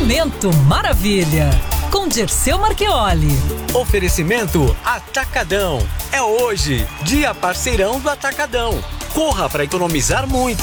Momento Maravilha, com Dirceu Marchioli. Oferecimento Atacadão. É hoje, dia parceirão do Atacadão. Corra para economizar muito.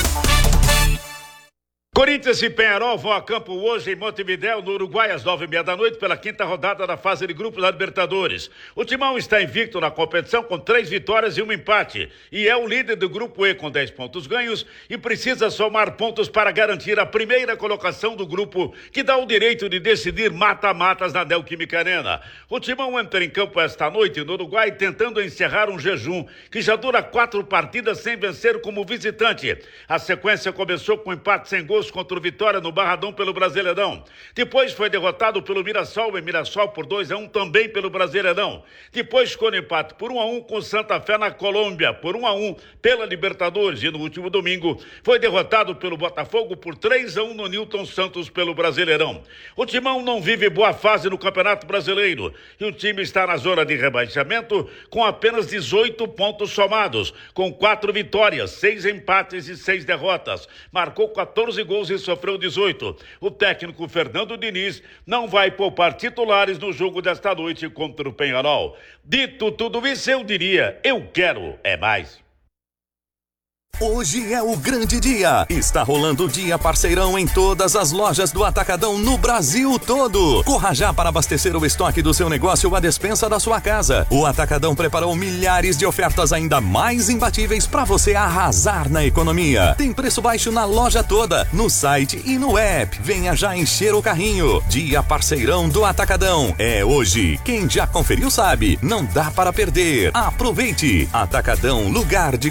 Corinthians e Peñarol vão a campo hoje em Montevidéu, no Uruguai, às 9h30 da noite, pela quinta rodada da fase de grupos da Libertadores. O Timão está invicto na competição com 3 vitórias e 1 empate. E é o líder do grupo E com 10 pontos ganhos e precisa somar pontos para garantir a primeira colocação do grupo, que dá o direito de decidir mata-matas na Neoquímica Arena. O Timão entra em campo esta noite no Uruguai, tentando encerrar um jejum que já dura 4 partidas sem vencer como visitante. A sequência começou com empate sem gols contra o Vitória no Barradão pelo Brasileirão. Depois foi derrotado pelo Mirassol, em Mirassol por 2-1 também pelo Brasileirão. Depois ficou no empate por 1-1 com Santa Fé na Colômbia, por 1-1 pela Libertadores. E no último domingo foi derrotado pelo Botafogo por 3-1 no Newton Santos pelo Brasileirão. O Timão não vive boa fase no Campeonato Brasileiro e o time está na zona de rebaixamento com apenas 18 pontos somados, com 4 vitórias, 6 empates e 6 derrotas. Marcou 14 gols e sofreu 18. O técnico Fernando Diniz não vai poupar titulares no jogo desta noite contra o Peñarol. Dito tudo isso, eu diria, eu quero é mais. Hoje é o grande dia. Está rolando o dia parceirão em todas as lojas do Atacadão no Brasil todo. Corra já para abastecer o estoque do seu negócio ou a despensa da sua casa. O Atacadão preparou milhares de ofertas ainda mais imbatíveis para você arrasar na economia. Tem preço baixo na loja toda, no site e no app. Venha já encher o carrinho. Dia parceirão do Atacadão. É hoje. Quem já conferiu sabe, não dá para perder. Aproveite. Atacadão, lugar de